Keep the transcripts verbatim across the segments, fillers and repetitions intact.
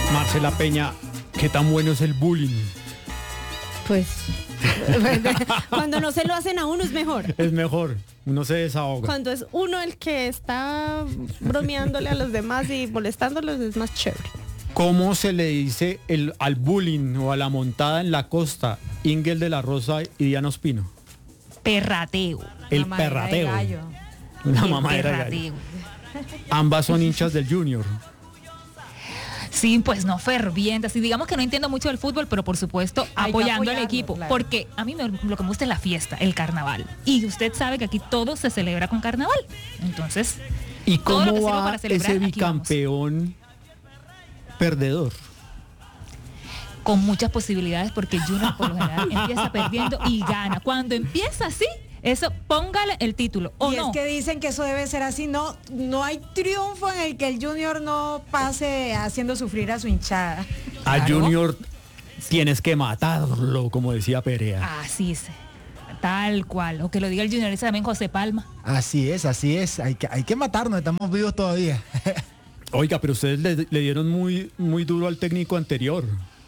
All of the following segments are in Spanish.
Marcela Peña, ¿qué tan bueno es el bullying? Pues cuando no se lo hacen a uno es mejor. Es mejor, uno se desahoga. Cuando es uno el que está bromeándole a los demás y molestándolos es más chévere. ¿Cómo se le dice el, al bullying o a la montada en la costa? Ingel de la Rosa y Diana Ospino. Perrateo. El La mamadera de perrateo. gallo. La El mamá era perrateo. Ambas son hinchas del Junior. Sí, pues no fervientes. Y digamos que no entiendo mucho del fútbol, pero por supuesto Hay que apoyando al apoyarlo, equipo. claro. Porque a mí me- lo que me gusta es la fiesta, el carnaval. Y usted sabe que aquí todo se celebra con carnaval. Entonces, ¿Y todo lo cómo que sirva va para celebrar, ese aquí vamos. bicampeón perdedor? con muchas posibilidades porque Junior por lo general empieza perdiendo y gana. Cuando empieza así, eso póngale el título. ¿O y no? es que dicen que eso debe ser así, no, no hay triunfo en el que el Junior no pase haciendo sufrir a su hinchada. A Claro. Junior tienes que matarlo, como decía Perea. Así es. Tal cual. O que lo diga el Junior, ese también José Palma. Así es, así es. Hay que, hay que matarnos, estamos vivos todavía. Oiga, pero ustedes le, le dieron muy, muy duro al técnico anterior.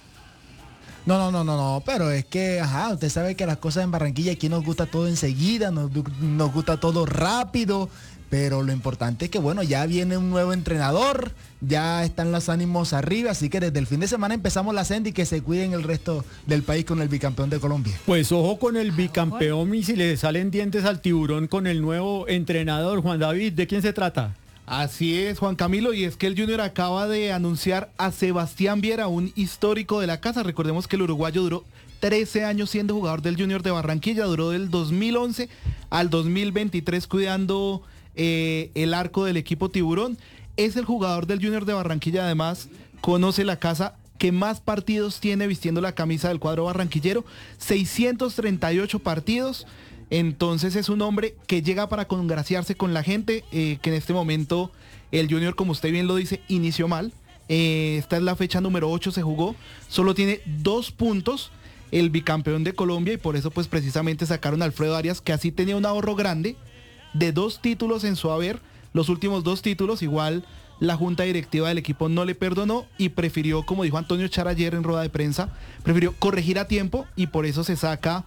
No, no, no, no, no, pero es que, ajá, usted sabe que las cosas en Barranquilla aquí nos gusta todo enseguida, nos, nos gusta todo rápido, pero lo importante es que, bueno, ya viene un nuevo entrenador, ya están los ánimos arriba, así que desde el fin de semana empezamos la senda y que se cuiden el resto del país con el bicampeón de Colombia. Pues ojo con el bicampeón y si le salen dientes al tiburón con el nuevo entrenador, Juan David, ¿de quién se trata? Así es, Juan Camilo, y es que el Junior acaba de anunciar a Sebastián Viera, un histórico de la casa. Recordemos que el uruguayo duró trece años siendo jugador del Junior de Barranquilla, duró del dos mil once al dos mil veintitrés cuidando eh, el arco del equipo Tiburón. Es el jugador del Junior de Barranquilla, además conoce la casa que más partidos tiene vistiendo la camisa del cuadro barranquillero, seiscientos treinta y ocho partidos. Entonces es un hombre que llega para congraciarse con la gente, eh, que en este momento el Junior, como usted bien lo dice, inició mal. Eh, esta es la fecha número ocho, se jugó. Solo tiene dos puntos el bicampeón de Colombia y por eso pues precisamente sacaron a Alfredo Arias, que así tenía un ahorro grande de dos títulos en su haber. Los últimos dos títulos, igual la junta directiva del equipo no le perdonó y prefirió, como dijo Antonio Char ayer en rueda de prensa, prefirió corregir a tiempo y por eso se saca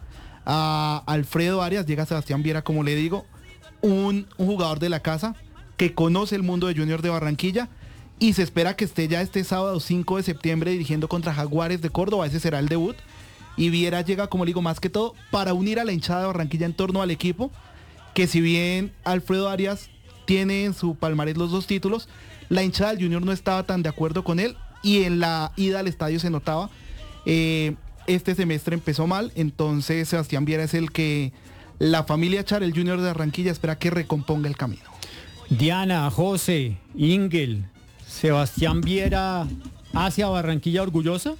a Alfredo Arias, llega Sebastián Viera, como le digo, un, un jugador de la casa que conoce el mundo de Junior de Barranquilla y se espera que esté ya este sábado cinco de septiembre dirigiendo contra Jaguares de Córdoba, ese será el debut. Y Viera llega, como le digo, más que todo para unir a la hinchada de Barranquilla en torno al equipo, que si bien Alfredo Arias tiene en su palmarés los dos títulos, la hinchada del Junior no estaba tan de acuerdo con él y en la ida al estadio se notaba. Eh, Este semestre empezó mal, entonces Sebastián Viera es el que la familia Char, el Junior de Barranquilla, espera que recomponga el camino. Diana, José, Ingel, Sebastián Viera hacia Barranquilla orgullosa.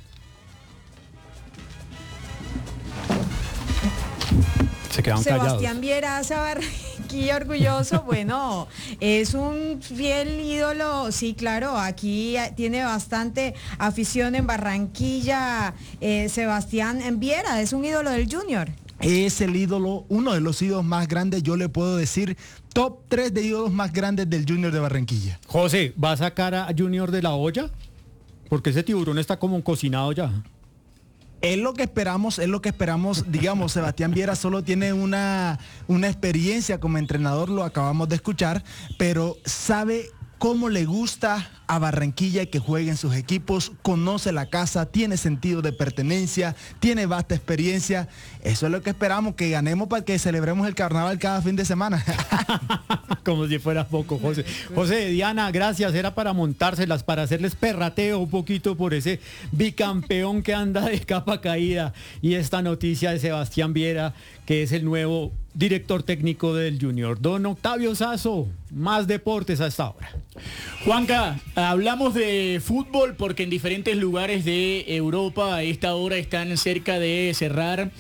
Se quedan callados. Sebastián Viera hace a Barranquilla orgulloso, bueno, es un fiel ídolo, sí, claro, aquí tiene bastante afición en Barranquilla, eh, Sebastián Viera, es un ídolo del Junior. Es el ídolo, uno de los ídolos más grandes, yo le puedo decir, top tres de ídolos más grandes del Junior de Barranquilla. José, ¿va a sacar a Junior de la olla? Porque ese tiburón está como cocinado ya. Es lo que esperamos, es lo que esperamos, digamos, Sebastián Viera solo tiene una, una experiencia como entrenador, lo acabamos de escuchar, pero sabe cómo le gusta a Barranquilla que jueguen sus equipos, conoce la casa, tiene sentido de pertenencia, tiene vasta experiencia. Eso es lo que esperamos, que ganemos para que celebremos el carnaval cada fin de semana. Como si fuera poco, José. José, Diana, gracias. Era para montárselas, para hacerles perrateo un poquito por ese bicampeón que anda de capa caída. Y esta noticia de Sebastián Viera, que es el nuevo director técnico del Junior. Don Octavio Sazo, más deportes a esta hora. Juanca, hablamos de fútbol porque en diferentes lugares de Europa a esta hora están cerca de cerrar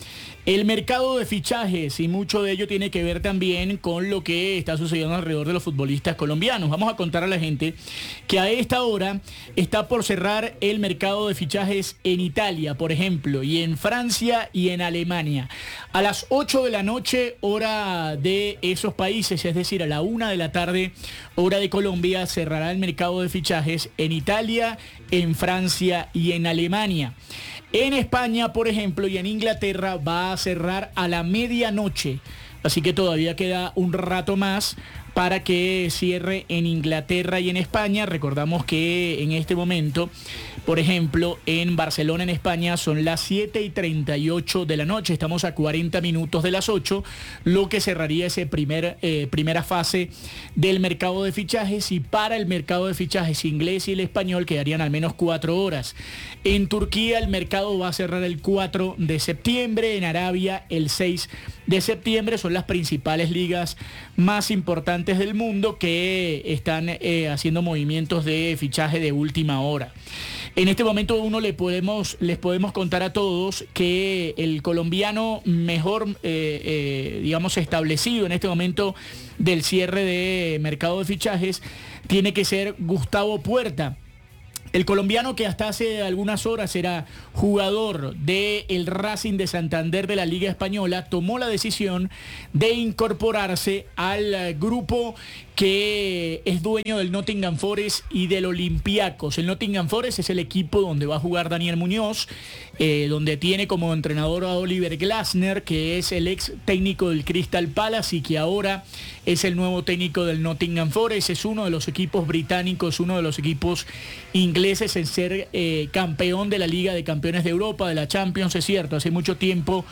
El mercado de fichajes, y mucho de ello tiene que ver también con lo que está sucediendo alrededor de los futbolistas colombianos. Vamos a contar a la gente que a esta hora está por cerrar el mercado de fichajes en Italia, por ejemplo, y en Francia y en Alemania. A las ocho de la noche, hora de esos países, es decir, a la una de la tarde, hora de Colombia, cerrará el mercado de fichajes en Italia, en Francia y en Alemania. En España, por ejemplo, y en Inglaterra va a cerrar a la medianoche. Así que todavía queda un rato más para que cierre en Inglaterra y en España. Recordamos que en este momento, por ejemplo, en Barcelona, en España, son las siete y treinta y ocho de la noche. Estamos a cuarenta minutos de las ocho, lo que cerraría esa primer, eh, primera fase del mercado de fichajes. Y para el mercado de fichajes inglés y el español quedarían al menos cuatro horas. En Turquía el mercado va a cerrar el cuatro de septiembre, en Arabia el seis de septiembre. Son las principales ligas más importantes del mundo que están eh, haciendo movimientos de fichaje de última hora. En este momento uno le podemos, les podemos contar a todos que el colombiano mejor, eh, eh, digamos, establecido en este momento del cierre de mercado de fichajes tiene que ser Gustavo Puerta. El colombiano, que hasta hace algunas horas era jugador del Racing de Santander de la Liga Española, tomó la decisión de incorporarse al grupo que es dueño del Nottingham Forest y del Olympiacos. El Nottingham Forest es el equipo donde va a jugar Daniel Muñoz, eh, donde tiene como entrenador a Oliver Glasner, que es el ex técnico del Crystal Palace y que ahora es el nuevo técnico del Nottingham Forest. Es uno de los equipos británicos, uno de los equipos ingleses en ser eh, campeón de la Liga de Campeones de Europa, de la Champions, es cierto. Hace mucho tiempo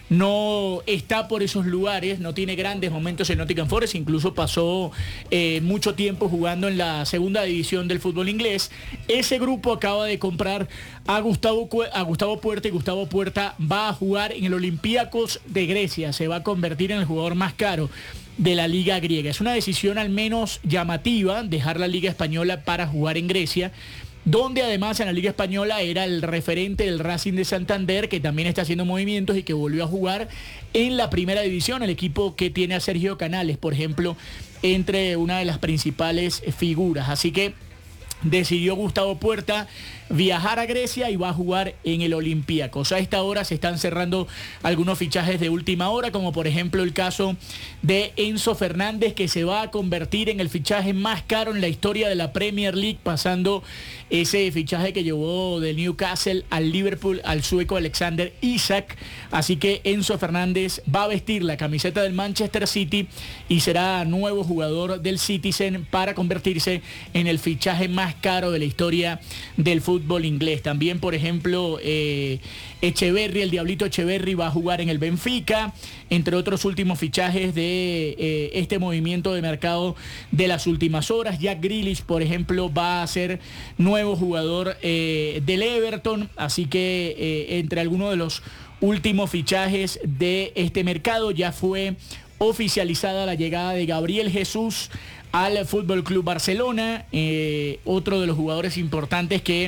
no está por esos lugares, no tiene grandes momentos en Nottingham Forest, incluso pasó eh, mucho tiempo jugando en la segunda división del fútbol inglés. Ese grupo acaba de comprar a Gustavo, a Gustavo Puerta, y Gustavo Puerta va a jugar en el Olympiacos de Grecia, se va a convertir en el jugador más caro de la liga griega. Es una decisión al menos llamativa, dejar la liga española para jugar en Grecia, donde además en la Liga Española era el referente del Racing de Santander, que también está haciendo movimientos y que volvió a jugar en la primera división, el equipo que tiene a Sergio Canales, por ejemplo, entre una de las principales figuras. Así que decidió Gustavo Puerta viajar a Grecia y va a jugar en el Olympiacos. A esta hora se están cerrando algunos fichajes de última hora, como por ejemplo el caso de Enzo Fernández, que se va a convertir en el fichaje más caro en la historia de la Premier League, pasando ese fichaje que llevó del Newcastle al Liverpool al sueco Alexander Isak. Así que Enzo Fernández va a vestir la camiseta del Manchester City y será nuevo jugador del Citizen para convertirse en el fichaje más caro de la historia del fútbol inglés. También, por ejemplo, eh, Echeverri, el Diablito Echeverri, va a jugar en el Benfica, entre otros últimos fichajes de eh, este movimiento de mercado de las últimas horas. Jack Grealish, por ejemplo, va a ser nuevo jugador eh, del Everton, así que eh, entre algunos de los últimos fichajes de este mercado ya fue oficializada la llegada de Gabriel Jesús al F C Barcelona, eh, otro de los jugadores importantes que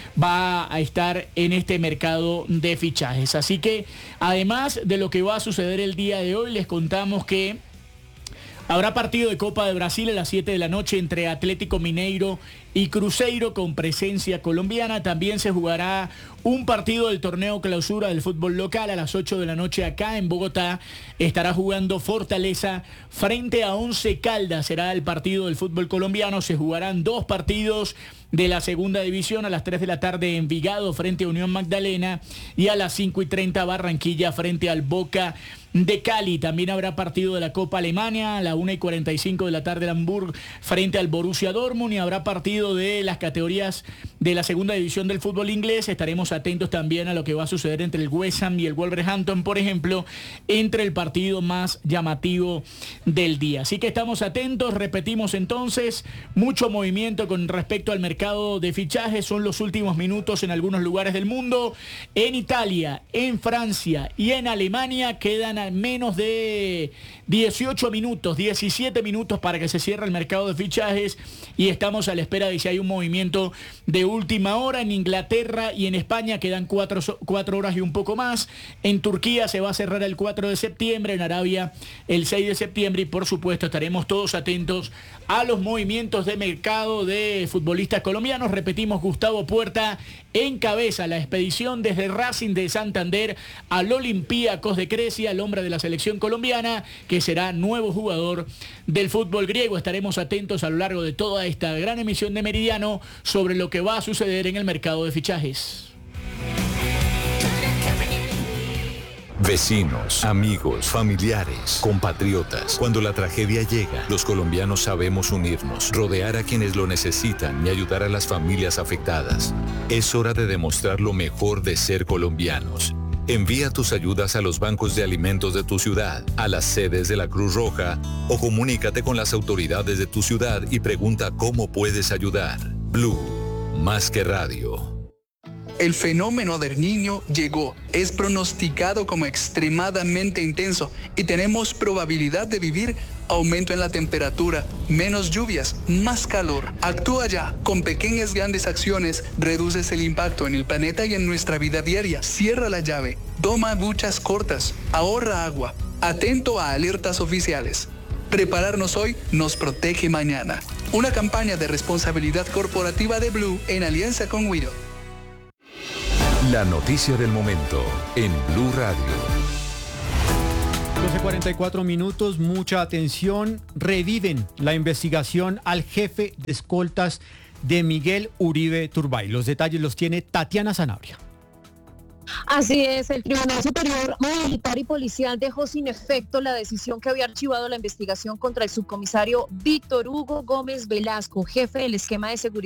va a estar en este mercado de fichajes. Así que, además de lo que va a suceder el día de hoy, les contamos que habrá partido de Copa de Brasil a las siete de la noche entre Atlético Mineiro y Cruzeiro con presencia colombiana. También se jugará un partido del torneo clausura del fútbol local a las ocho de la noche acá en Bogotá. Estará jugando Fortaleza frente a Once Caldas. Será el partido del fútbol colombiano. Se jugarán dos partidos de la segunda división a las tres de la tarde en Envigado frente a Unión Magdalena y a las cinco y treinta Barranquilla frente al Boca de Cali. También habrá partido de la Copa Alemania a la una y cuarenta y cinco de la tarde en Hamburg frente al Borussia Dortmund, y habrá partido de las categorías de la segunda división del fútbol inglés. Estaremos atentos también a lo que va a suceder entre el West Ham y el Wolverhampton, por ejemplo, entre el partido más llamativo del día. Así que estamos atentos, repetimos entonces, mucho movimiento con respecto al mercado de fichajes. Son los últimos minutos en algunos lugares del mundo. En Italia, en Francia y en Alemania quedan Quedan menos de dieciocho minutos, diecisiete minutos para que se cierre el mercado de fichajes y estamos a la espera de si hay un movimiento de última hora. En Inglaterra y en España quedan cuatro, cuatro horas y un poco más. En Turquía se va a cerrar el cuatro de septiembre, en Arabia el seis de septiembre y por supuesto estaremos todos atentos a los movimientos de mercado de futbolistas colombianos. Repetimos, Gustavo Puerta encabeza la expedición desde Racing de Santander al Olympiacos de Grecia, el hombre de la selección colombiana, que será nuevo jugador del fútbol griego. Estaremos atentos a lo largo de toda esta gran emisión de Meridiano sobre lo que va a suceder en el mercado de fichajes. Vecinos, amigos, familiares, compatriotas. Cuando la tragedia llega, los colombianos sabemos unirnos, rodear a quienes lo necesitan y ayudar a las familias afectadas. Es hora de demostrar lo mejor de ser colombianos. Envía tus ayudas a los bancos de alimentos de tu ciudad, a las sedes de la Cruz Roja o comunícate con las autoridades de tu ciudad y pregunta cómo puedes ayudar. Blue, más que radio. El fenómeno del Niño llegó, es pronosticado como extremadamente intenso y tenemos probabilidad de vivir aumento en la temperatura, menos lluvias, más calor. Actúa ya, con pequeñas grandes acciones reduces el impacto en el planeta y en nuestra vida diaria. Cierra la llave, toma duchas cortas, ahorra agua, atento a alertas oficiales. Prepararnos hoy nos protege mañana. Una campaña de responsabilidad corporativa de Blue en alianza con Wido. La noticia del momento en Blue Radio. doce cuarenta y cuatro minutos, mucha atención. Reviven la investigación al jefe de escoltas de Miguel Uribe Turbay. Los detalles los tiene Tatiana Sanabria. Así es, el Tribunal Superior Militar y Policial dejó sin efecto la decisión que había archivado la investigación contra el subcomisario Víctor Hugo Gómez Velasco, jefe del esquema de seguridad